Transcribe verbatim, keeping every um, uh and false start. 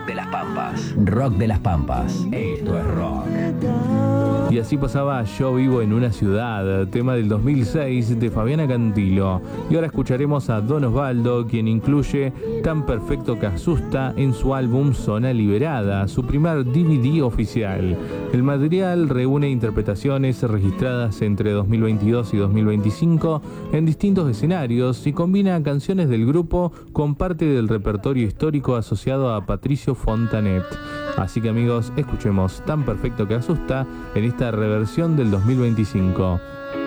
de las Pampas. Rock de las Pampas. Esto es rock. Y así pasaba Yo vivo en una ciudad, tema del dos mil seis de Fabiana Cantilo. Y ahora escucharemos a Don Osvaldo, quien incluye Tan perfecto que asusta en su álbum Zona Liberada, su primer D V D oficial. El material reúne interpretaciones registradas entre dos mil veintidós y dos mil veinticinco en distintos escenarios y combina canciones del grupo con parte del repertorio histórico asociado a Patricio Fontanet. Así que amigos, escuchemos Tan perfecto que asusta en esta reversión del dos mil veinticinco.